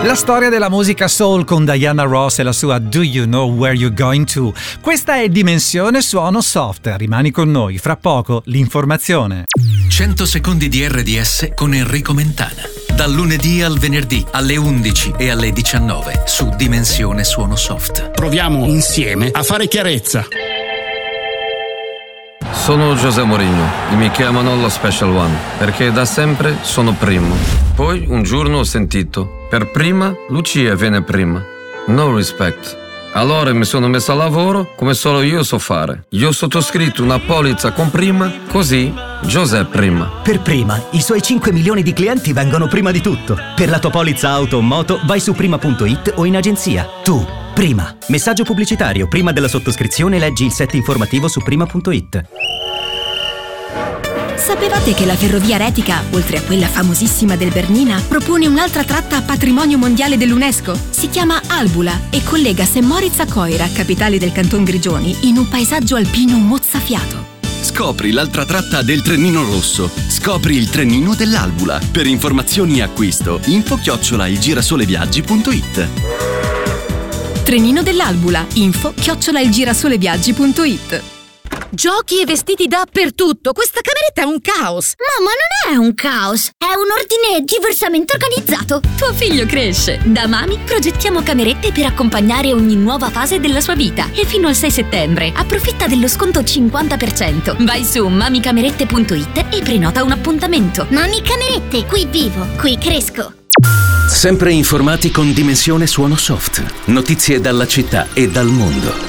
La storia della musica soul con Diana Ross e la sua Do You Know Where You're Going To? Questa è Dimensione Suono Soft. Rimani con noi, fra poco l'informazione. 100 secondi di RDS con Enrico Mentana. Dal lunedì al venerdì alle 11 e alle 19 su Dimensione Suono Soft. Proviamo insieme a fare chiarezza. Sono José Mourinho e mi chiamano lo Special One perché da sempre sono primo. Poi un giorno ho sentito: per prima Lucia viene prima. No respect. Allora mi sono messo a lavoro come solo io so fare. Io ho sottoscritto una polizza con prima, così José prima. Per prima, i suoi 5 milioni di clienti vengono prima di tutto. Per la tua polizza auto o moto vai su prima.it o in agenzia. Tu, prima. Messaggio pubblicitario. Prima della sottoscrizione leggi il set informativo su prima.it. Sapevate che la ferrovia Retica, oltre a quella famosissima del Bernina, propone un'altra tratta a patrimonio mondiale dell'UNESCO? Si chiama Albula e collega St. Moritz a Coira, capitale del Canton Grigioni, in un paesaggio alpino mozzafiato. Scopri l'altra tratta del Trenino Rosso. Scopri il Trenino dell'Albula. Per informazioni e acquisto, info@ilgirasoleviaggi.it. Trenino dell'Albula. info@ilgirasoleviaggi.it. Giochi e vestiti dappertutto. Questa cameretta è un caos. Mamma, non è un caos, è un ordine diversamente organizzato. Tuo figlio cresce. Da Mami progettiamo camerette per accompagnare ogni nuova fase della sua vita. E fino al 6 settembre approfitta dello sconto 50%. Vai su mamicamerette.it e prenota un appuntamento. Mami Camerette, qui vivo, qui cresco. Sempre informati con Dimensione Suono Soft. Notizie dalla città e dal mondo.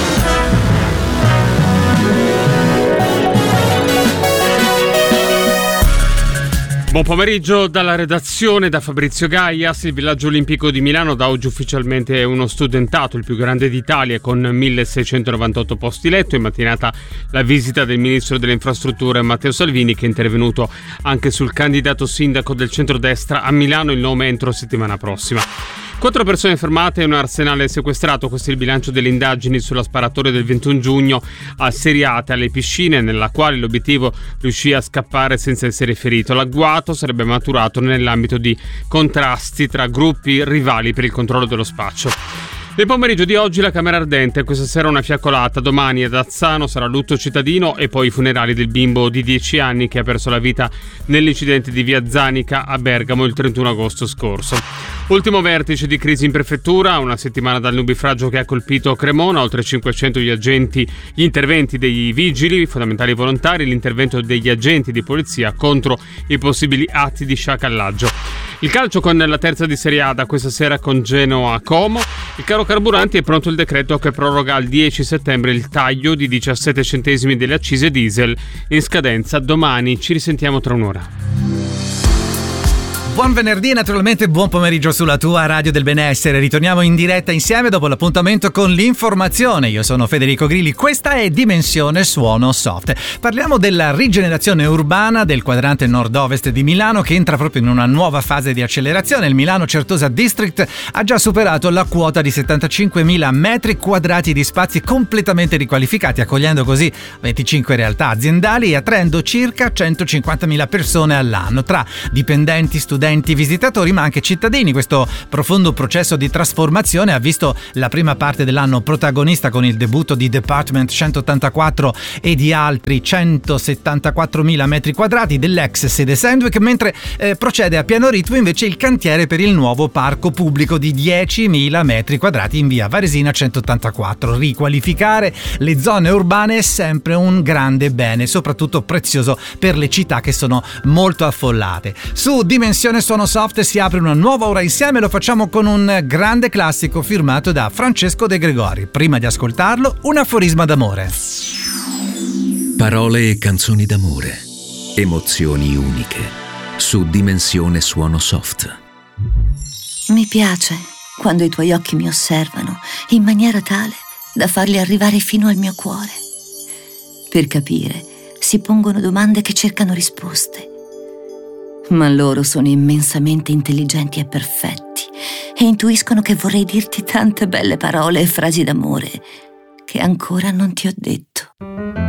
Buon pomeriggio dalla redazione, da Fabrizio Gaias. Il villaggio olimpico di Milano da oggi ufficialmente è uno studentato, il più grande d'Italia, con 1698 posti letto. In mattinata la visita del ministro delle infrastrutture Matteo Salvini, che è intervenuto anche sul candidato sindaco del centrodestra a Milano, il nome entro settimana prossima. 4 persone fermate e un arsenale sequestrato. Questo è il bilancio delle indagini sulla sparatoria del 21 giugno a Seriate alle piscine, nella quale l'obiettivo riuscì a scappare senza essere ferito. L'agguato sarebbe maturato nell'ambito di contrasti tra gruppi rivali per il controllo dello spaccio. Nel pomeriggio di oggi la Camera Ardente, questa sera una fiaccolata, domani ad Azzano sarà lutto cittadino e poi i funerali del bimbo di 10 anni che ha perso la vita nell'incidente di via Zanica a Bergamo il 31 agosto scorso. Ultimo vertice di crisi in prefettura, una settimana dal nubifragio che ha colpito Cremona, oltre 500 gli interventi dei vigili, fondamentali volontari, l'intervento degli agenti di polizia contro i possibili atti di sciacallaggio. Il calcio con la terza di Serie A da questa sera con Genoa Como. Il caro carburanti è pronto il decreto che proroga al 10 settembre il taglio di 17 centesimi delle accise diesel in scadenza domani. Ci risentiamo tra un'ora. Buon venerdì e naturalmente buon pomeriggio sulla tua radio del benessere. Ritorniamo in diretta insieme dopo l'appuntamento con l'informazione. Io sono Federico Grilli, questa è Dimensione Suono Soft. Parliamo della rigenerazione urbana del quadrante nord-ovest di Milano, che entra proprio in una nuova fase di accelerazione. Il Milano Certosa District ha già superato la quota di 75.000 metri quadrati di spazi completamente riqualificati, accogliendo così 25 realtà aziendali e attraendo circa 150.000 persone all'anno, tra dipendenti, studenti, visitatori ma anche cittadini. Questo profondo processo di trasformazione ha visto la prima parte dell'anno protagonista con il debutto di Department 184 e di altri 174.000 metri quadrati dell'ex sede Sandvik, mentre procede a pieno ritmo invece il cantiere per il nuovo parco pubblico di 10.000 metri quadrati in via Varesina 184. Riqualificare le zone urbane è sempre un grande bene, soprattutto prezioso per le città che sono molto affollate. Su Dimensione Suono Soft si apre una nuova ora insieme, lo facciamo con un grande classico firmato da Francesco De Gregori. Prima di ascoltarlo, un aforisma d'amore. Parole e canzoni d'amore, emozioni uniche, su Dimensione Suono Soft. Mi piace quando i tuoi occhi mi osservano in maniera tale da farli arrivare fino al mio cuore. Per capire, si pongono domande che cercano risposte. Ma loro sono immensamente intelligenti e perfetti e intuiscono che vorrei dirti tante belle parole e frasi d'amore che ancora non ti ho detto.